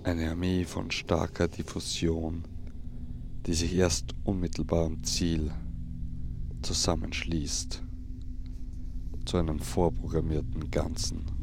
Eine Armee von starker Diffusion, die sich erst unmittelbar am Ziel zusammenschließt zu einem vorprogrammierten Ganzen.